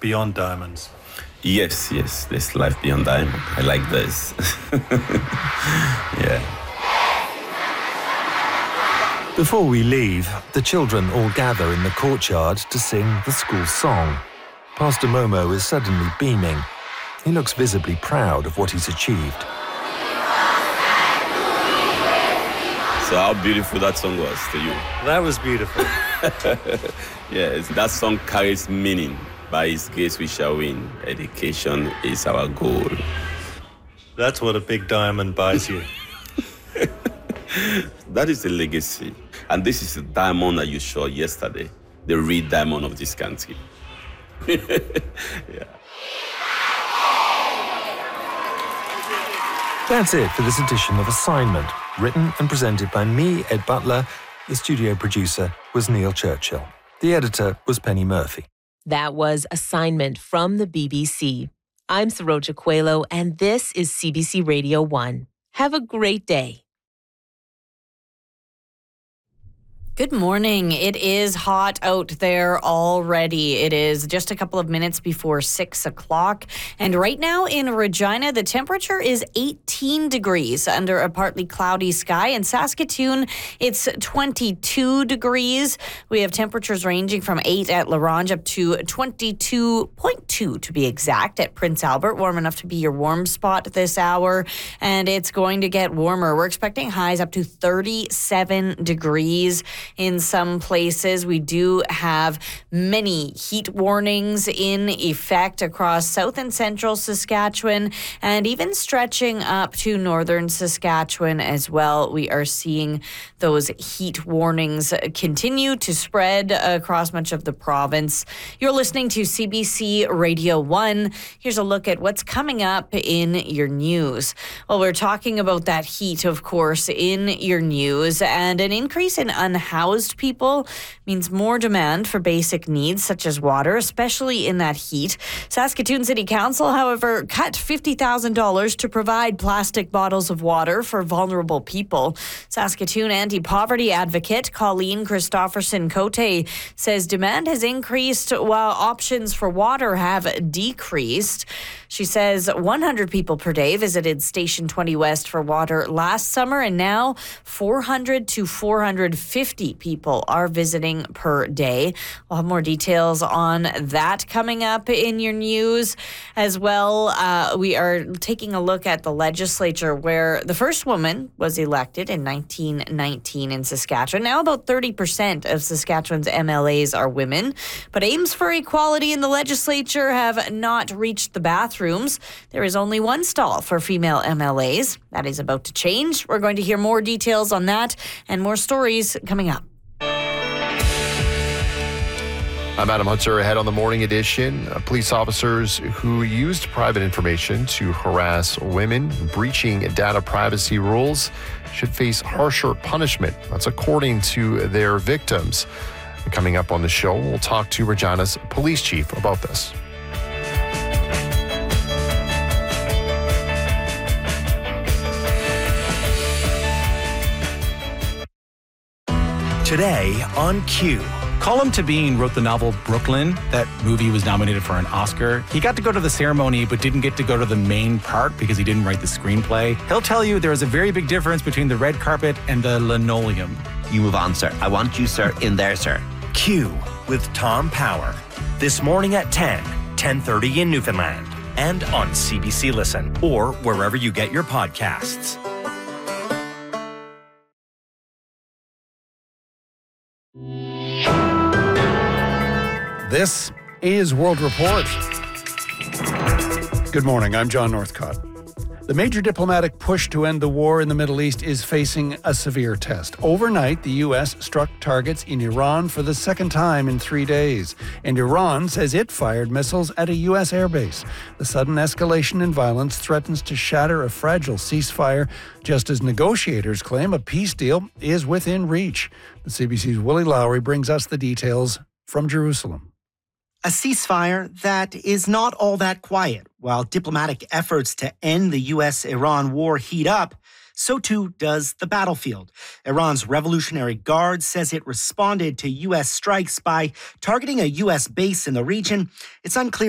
beyond diamonds. Yes, there's life beyond diamond. I like this. Yeah. Before we leave, the children all gather in the courtyard to sing the school song. Pastor Momo is suddenly beaming. He looks visibly proud of what he's achieved. So how beautiful that song was to you? That was beautiful. Yes, that song carries meaning. By His grace we shall win. Education is our goal. That's what a big diamond buys you. That is the legacy. And this is the diamond that you saw yesterday. The real diamond of this country. Yeah. That's it for this edition of Assignment, written and presented by me, Ed Butler. The studio producer was Neil Churchill. The editor was Penny Murphy. That was Assignment from the BBC. I'm Saroja Coelho, and this is CBC Radio 1. Have a great day. Good morning. It is hot out there already. It is just a couple of minutes before 6 o'clock. And right now in Regina, the temperature is 18 degrees under a partly cloudy sky. In Saskatoon, it's 22 degrees. We have temperatures ranging from 8 at La Ronge up to 22.2 to be exact at Prince Albert. Warm enough to be your warm spot this hour. And it's going to get warmer. We're expecting highs up to 37 degrees. In some places, we do have many heat warnings in effect across south and central Saskatchewan and even stretching up to northern Saskatchewan as well. We are seeing those heat warnings continue to spread across much of the province. You're listening to CBC Radio 1. Here's a look at what's coming up in your news. Well, we're talking about that heat, of course, in your news, and an increase in unhoused people means more demand for basic needs such as water, especially in that heat. Saskatoon City Council, however, cut $50,000 to provide plastic bottles of water for vulnerable people. Saskatoon anti-poverty advocate Colleen Christopherson-Cote says demand has increased while options for water have decreased. She says 100 people per day visited Station 20 West for water last summer, and now 400 to 450 people are visiting per day. We'll have more details on that coming up in your news as well. We are taking a look at the legislature where the first woman was elected in 1919 in Saskatchewan. Now about 30% of Saskatchewan's MLAs are women, but aims for equality in the legislature have not reached the bathrooms. There is only one stall for female MLAs. That is about to change. We're going to hear more details on that and more stories coming up. I'm Adam Hunter. Ahead on the morning edition, police officers who used private information to harass women breaching data privacy rules should face harsher punishment. That's according to their victims. Coming up on the show, we'll talk to Regina's police chief about this. Today on Q. Colm Tabine wrote the novel Brooklyn. That movie was nominated for an Oscar. He got to go to the ceremony, but didn't get to go to the main part because he didn't write the screenplay. He'll tell you there is a very big difference between the red carpet and the linoleum. You move on, sir. I want you, sir, in there, sir. Q with Tom Power. This morning at 10:30 in Newfoundland. And on CBC Listen or wherever you get your podcasts. This is World Report. Good morning, I'm John Northcott. The major diplomatic push to end the war in the Middle East is facing a severe test. Overnight, the U.S. struck targets in Iran for the second time in 3 days, and Iran says it fired missiles at a U.S. airbase. The sudden escalation in violence threatens to shatter a fragile ceasefire, just as negotiators claim a peace deal is within reach. The CBC's Willie Lowry brings us the details from Jerusalem. A ceasefire that is not all that quiet. While diplomatic efforts to end the U.S.-Iran war heat up, so too does the battlefield. Iran's Revolutionary Guard says it responded to U.S. strikes by targeting a U.S. base in the region. It's unclear